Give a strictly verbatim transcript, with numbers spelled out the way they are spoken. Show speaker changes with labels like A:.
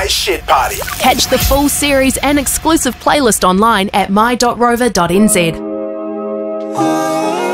A: Shit Party.
B: Catch the full series and exclusive playlist online at my dot rover dot n z.